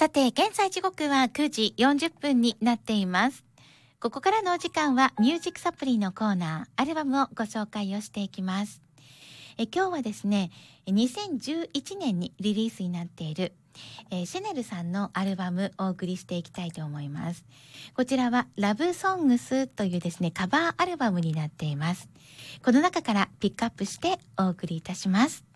さて、現在時刻は9時40分になっています。ここからのお時間はミュージックサプリのコーナー、アルバムをご紹介をしていきます。今日はですね、2011年にリリースになっている、シェネルさんのアルバムをお送りしていきたいと思います。こちらはラブソングスというですね、カバーアルバムになっています。この中からピックアップしてお送りいたします。